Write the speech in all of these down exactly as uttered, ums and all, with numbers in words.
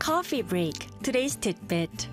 Coffee break. Today's tidbit.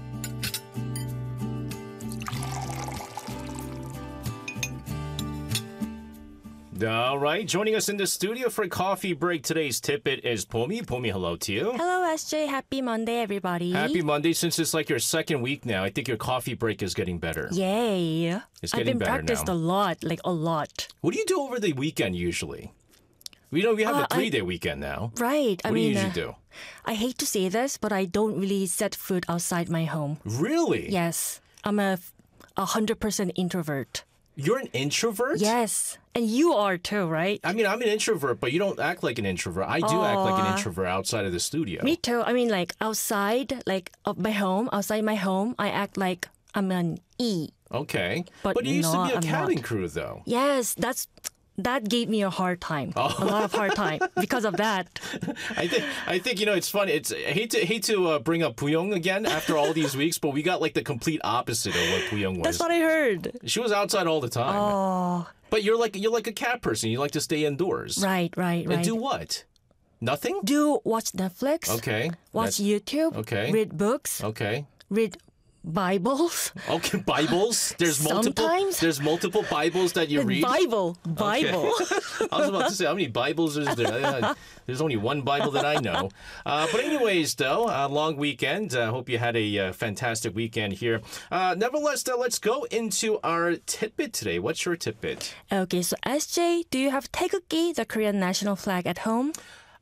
All right, joining us in the studio for coffee break, today's tidbit is Pomi. Pomi, hello to you. Hello, S J. Happy Monday, everybody. Happy Monday. Since it's like your second week now, I think your coffee break is getting better. Yay. It's I've getting been better practiced now. a lot, like a lot. What do you do over the weekend usually? We know we have Uh, a three-day weekend now. Right. I What mean, do you usually uh, do? I hate to say this, but I don't really set foot outside my home. Really? Yes. I'm a a hundred percent introvert. You're an introvert? Yes. And you are too, right? I mean, I'm an introvert, but you don't act like an introvert. I do act like an introvert outside of the studio. Me too. I mean, like outside, like of my home, outside my home, I act like I'm an E. Okay. But you used no, to be a I'm cabin not. crew, though. Yes, that's that gave me a hard time. Oh. A lot of hard time because of that. I think I think you know it's funny. It's I hate to hate to uh, bring up Puyong again after all these weeks, but we got like the complete opposite of what Puyong was. That's what I heard. She was outside all the time. Oh, But you're like you're like a cat person. You like to stay indoors. right, right, And right. do what? Nothing? Do watch Netflix. Okay. Watch That's- YouTube. Okay. Read books. Okay. Read Bibles. Okay. Bibles. There's multiple. Sometimes. There's multiple Bibles that you read. Bible. Bible. I was about to say, how many Bibles is there? Uh, There's only one Bible that I know. Uh, but anyways, though, a long weekend. I uh, hope you had a uh, fantastic weekend here. Uh, nevertheless, though, let's go into our tidbit today. What's your tidbit? Okay, so S J, do you have Taegukgi, the Korean national flag, at home?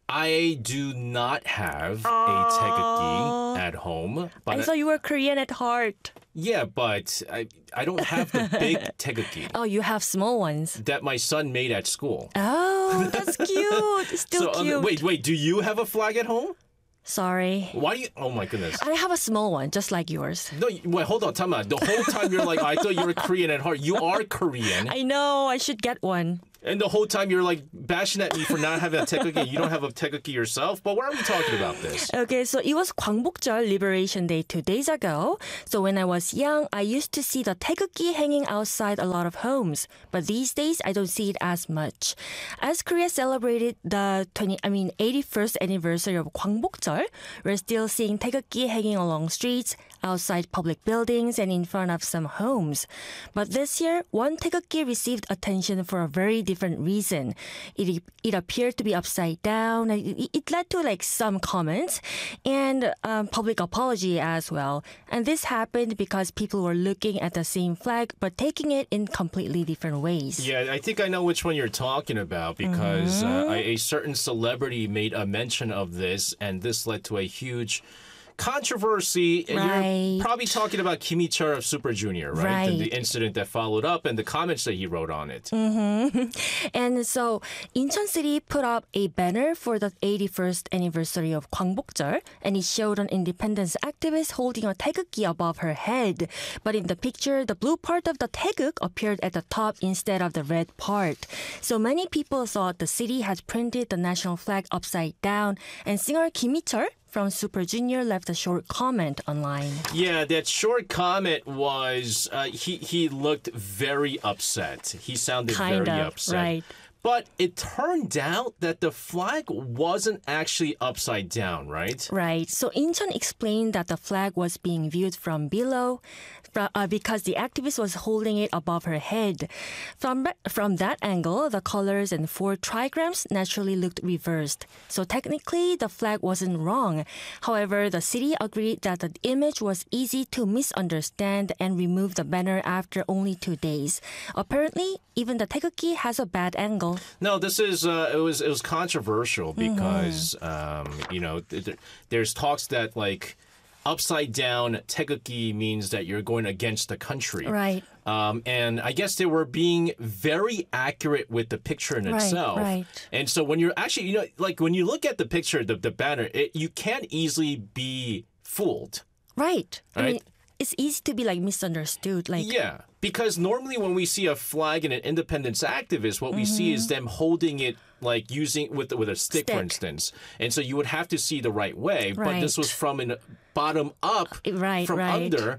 I do not have a taegukgi at home. But I thought you were Korean at heart. yeah, but I, I don't have the big taegukgi Oh, you have small ones. that my son made at school. Oh, that's cute. Still so, um, cute. wait, wait, do you have a flag at home? Sorry. Why do you? Oh my goodness. I have a small one, just like yours. No, you- wait, hold on, time out. The whole time you're like, I thought you were Korean at heart. You are Korean. I know, I should get one. And the whole time you're like bashing at me for not having a taegukgi. You don't have a taegukgi yourself. But why are we talking about this? Okay, so it was 광복절 Liberation Day two days ago. So when I was young, I used to see the taegukgi hanging outside a lot of homes. But these days, I don't see it as much. As Korea celebrated the twenty, I mean eighty-first anniversary of 광복절, we're still seeing taegukgi hanging along streets, outside public buildings, and in front of some homes. But this year, one taegukgi received attention for a very different reason. It it appeared to be upside down. It, it led to like some comments and um, public apology as well. And this happened because people were looking at the same flag but taking it in completely different ways. Yeah, I think I know which one you're talking about because uh, a, a certain celebrity made a mention of this, and this led to a huge controversy. And Right. You're probably talking about Kim Hee-chul of Super Junior, right? And the Right. incident that followed up and the comments that he wrote on it. And so Incheon City put up a banner for the eighty-first anniversary of 광복절, and it showed an independence activist holding a taegukgi above her head. But in the picture, the blue part of the taeguk appeared at the top instead of the red part. So many people thought the city had printed the national flag upside down, and singer Kim Hee-chul from Super Junior left a short comment online. Yeah, that short comment was uh, he he looked very upset. He sounded Kind very of, upset. right. But it turned out that the flag wasn't actually upside down, right? Right. So Incheon explained that the flag was being viewed from below fr- uh, because the activist was holding it above her head. From from that angle, the colors and four trigrams naturally looked reversed. So technically, the flag wasn't wrong. However, the city agreed that the image was easy to misunderstand and removed the banner after only two days. Apparently, even the taegukgi has a bad angle. No, this is uh, it was it was controversial Mm-hmm. because um, you know th- th- there's talks that like upside down taegukgi means that you're going against the country, Right. Um, and I guess they were being very accurate with the picture in Right, itself. right. And so when you're actually, you know, like when you look at the picture, the the banner, it, you can't easily be fooled. Right. I Right. mean, it's easy to be like misunderstood. Like, Yeah, because normally when we see a flag and an independence activist, what we see is them holding it like using with with a stick, for Stick. instance, and so you would have to see the right way. But this Right. was from an bottom up, Right, from right. under.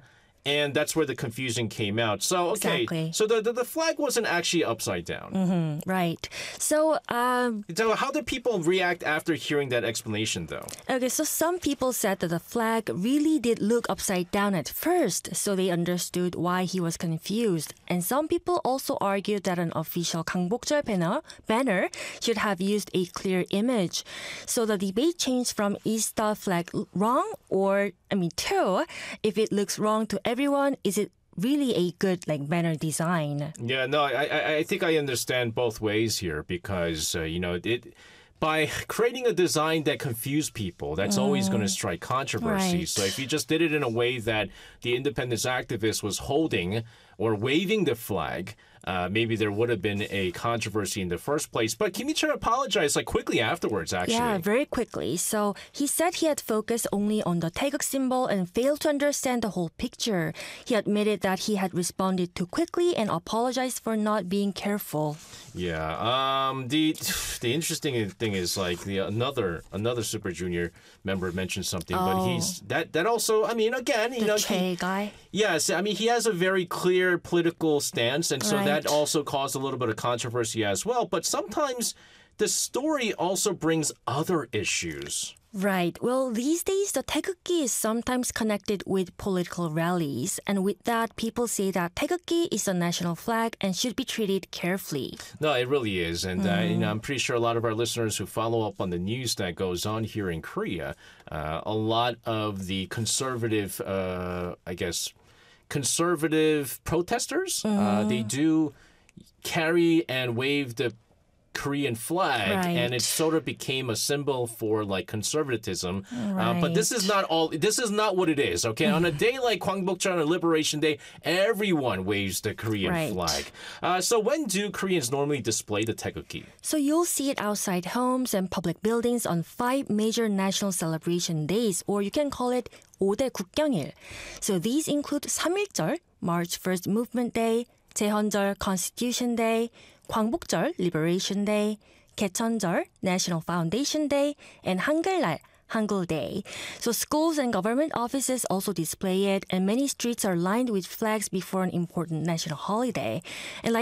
and that's where the confusion came out. So, okay. Exactly. So the, the, the flag wasn't actually upside down. Mm-hmm, right. So, um, So how did people react after hearing that explanation, though? okay, so some people said that the flag really did look upside down at first, so they understood why he was confused. And some people also argued that an official 강복절 banner, banner should have used a clear image. So the debate changed from is the flag wrong or, I mean, two, if it looks wrong to everyone, is it really a good like banner design? Yeah, no, I I, I think I understand both ways here because, uh, you know, it... By creating a design that confused people, that's mm. always going to strike controversy. Right. So if you just did it in a way that the independence activist was holding or waving the flag, uh, maybe there would have been a controversy in the first place. But Kim Hee-chan apologized like quickly afterwards, actually. Yeah, very quickly. So he said he had focused only on the 태극 symbol and failed to understand the whole picture. He admitted that he had responded too quickly and apologized for not being careful. Yeah. Um. The the interesting thing is like the another another Super Junior member mentioned something, oh. but he's that that also. I mean, again, you the know, Che he, guy. Yes, I mean he has a very clear political stance, and so Right. that also caused a little bit of controversy as well. But sometimes the story also brings other issues. Right. Well, these days, the 태극기 is sometimes connected with political rallies. And with that, people say that 태극기 is a national flag and should be treated carefully. No, it really is. And Mm. uh, you know, I'm pretty sure a lot of our listeners who follow up on the news that goes on here in Korea, uh, a lot of the conservative, uh, I guess, conservative protesters, Mm. uh, they do carry and wave the Korean flag, Right. and it sort of became a symbol for like conservatism. Uh, but this is Right. not all. This is not what it is. Okay, on a day like Gwangbokjeon or Liberation Day, everyone waves the Korean Right. flag. Uh, so when do Koreans normally display the 태극기? So you'll see it outside homes and public buildings on five major national celebration days, or you can call it 오 대 국경일. So these include 삼일절, March first Movement Day, 제헌절, Constitution Day, 광복절, Liberation Day, 개천절, National Foundation Day, and 한글날, Hangul Day. So schools and government offices also display it, and many streets are lined with flags before an important national holiday. And like